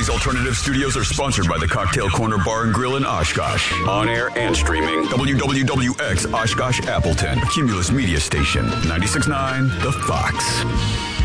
Bally's Alternative Studios are sponsored by the Cocktail Corner Bar and Grill in Oshkosh. On air and streaming. WWWX Oshkosh Appleton. A Cumulus Media Station. 96.9 The Fox.